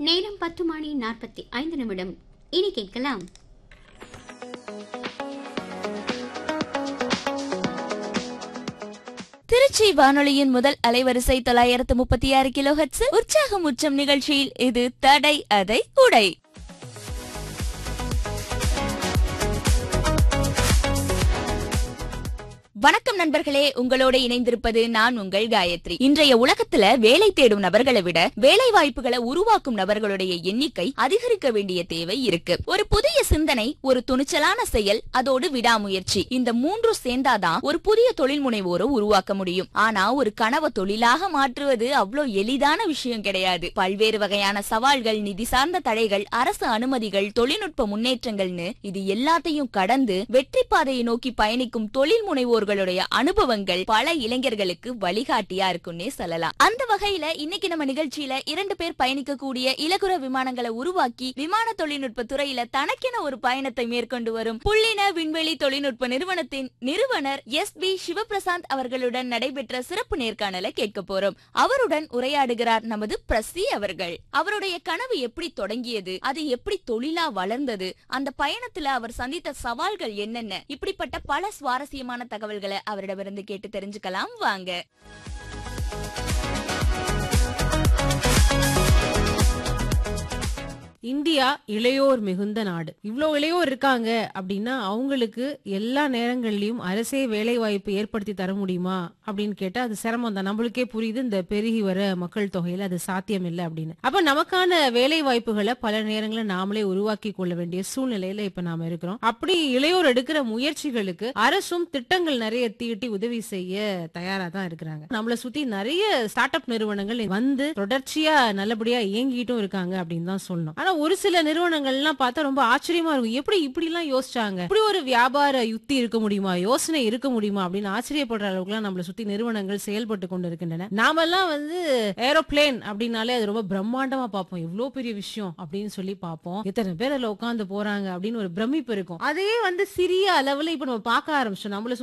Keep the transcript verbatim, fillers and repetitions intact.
நேரம் பத்து மணி நாற்பத்தி ஐந்து நிமிடம். இனி கேட்கலாம் திருச்சி வானொலியின் முதல் அலைவரிசை தொள்ளாயிரத்து முப்பத்தி ஆறு கிலோ ஹெர்ட்ஸ் உற்சாகம் உச்சம் நிகழ்ச்சியில் இது தடை அதை உடை. வணக்கம் நண்பர்களே, உங்களோட இணைந்திருப்பது நான் உங்கள் காயத்ரி. இன்றைய உலகத்துல வேலை தேடும் நபர்களை விட வேலை வாய்ப்புகளை உருவாக்கும் நபர்களுடைய எண்ணிக்கை அதிகரிக்க வேண்டிய தேவை இருக்கு. ஒரு புதிய சிந்தனை, ஒரு துணிச்சலான செயல், அதோடு விடாமுயற்சி, இந்த மூன்று சேர்ந்தாதான் ஒரு புதிய தொழில் முனைவோரை உருவாக்க முடியும். ஆனா ஒரு கனவை தொழிலாக மாற்றுவது அவ்வளோ எளிதான விஷயம் கிடையாது. பல்வேறு வகையான சவால்கள், நிதி சார்ந்த தடைகள், அரசு அனுமதிகள், தொழில்நுட்ப முன்னேற்றங்கள்னு இது எல்லாத்தையும் கடந்து வெற்றி பாதையை நோக்கி பயணிக்கும் தொழில் முனைவோர்கள் அனுபவங்கள் பல இளைஞர்களுக்கு வழிகாட்டியா இருக்குன்னே சொல்லலாம். அந்த வகையில இன்னைக்கு நம்ம நிகழ்ச்சியில இரண்டு பேர் பயணிக்கக்கூடிய இலகுர விமானங்களை உருவாக்கி விமான தொழில்நுட்ப துறையில தனக்கென ஒரு பயணத்தை மேற்கொண்டு வரும் புள்ளின விண்வெளி தொழில்நுட்ப நிறுவனத்தின் நிறுவனர் எஸ் பி சிவபிரசாந்த் அவர்களுடன் நடைபெற்ற சிறப்பு நேர்காணலை கேட்க போறோம். அவருடன் உரையாடுகிறார் நமது பிரசி அவர்கள். அவருடைய கனவு எப்படி தொடங்கியது, அது எப்படி தொழிலா வளர்ந்தது, அந்த பயணத்துல அவர் சந்தித்த சவால்கள் என்னென்ன, இப்படிப்பட்ட பல சுவாரஸ்யமான தகவல்கள் அவரிடமிருந்து கேட்டு தெரிஞ்சுக்கலாம் வாங்க. இந்தியா இளையோர் மிகுந்த நாடு. இவ்ளோ இளையோர் இருக்காங்க அப்படின்னா அவங்களுக்கு எல்லா நேரங்கள்லயும் அரசே வேலை வாய்ப்பு ஏற்படுத்தி தர முடியுமா அப்படின்னு கேட்டா அது சிரமம் தான். நம்மளுக்கே புரியுது, இந்த பெருகி வர மக்கள் தொகையில அது சாத்தியம் இல்லை அப்படின்னு. அப்ப நமக்கான வேலை வாய்ப்புகளை பல நேரங்களில் நாமளே உருவாக்கி கொள்ள வேண்டிய சூழ்நிலையில இப்ப நாம இருக்கிறோம். அப்படி இளையோர் எடுக்கிற முயற்சிகளுக்கு அரசும் திட்டங்கள் நிறைய தீட்டி உதவி செய்ய தயாரா தான் இருக்கிறாங்க. நம்மளை சுத்தி நிறைய ஸ்டார்ட் அப் நிறுவனங்கள் வந்து தொடர்ச்சியா நல்லபடியா இயங்கிட்டும் இருக்காங்க அப்படின்னு தான் சொல்லணும். ஆனா ஒரு சில நிறுவனங்கள் எல்லாம் பார்த்தா ரொம்ப ஆச்சரியமா இருக்கும். எப்படி இப்படி எல்லாம் யோசிச்சாங்க, இப்படி ஒரு வியாபார யுக்தி இருக்க முடியுமா, யோசனை இருக்க முடியுமா அப்படின்னு ஆச்சரியப்படுற அளவுக்கு எல்லாம் நம்மளை சுத்தி நிறுவனங்கள் செயல்பட்டு கொண்டு இருக்கின்றன. நாமெல்லாம் வந்து ஏரோப்ளேன் அப்படின்னாலே அது ரொம்ப பிரம்மாண்டமா பார்ப்போம். எவ்வளவு பெரிய விஷயம் அப்படின்னு சொல்லி பார்ப்போம். எத்தனை பேர் அதுல உட்காந்து போறாங்க அப்படின்னு ஒரு பிரமிப்பு இருக்கும். அதே வந்து சிறிய அளவுல இப்ப நம்ம பார்க்க ஆரம்பிச்சோம். நம்மள